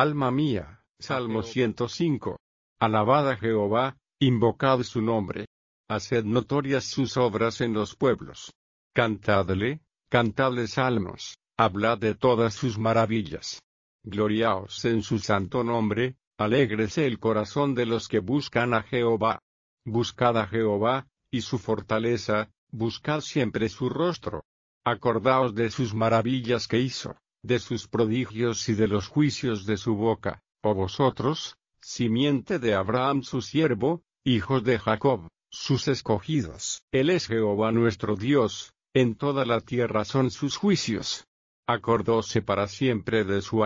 Alma mía. Salmo 105. Alabad a Jehová, invocad su nombre. Haced notorias sus obras en los pueblos. Cantadle salmos, hablad de todas sus maravillas. Gloriaos en su santo nombre, alégrese el corazón de los que buscan a Jehová. Buscad a Jehová, y su fortaleza, buscad siempre su rostro. Acordaos de sus maravillas que hizo, de sus prodigios y de los juicios de su boca, oh vosotros, simiente de Abraham su siervo, hijos de Jacob, sus escogidos. Él es Jehová nuestro Dios, en toda la tierra son sus juicios. Acordóse para siempre de su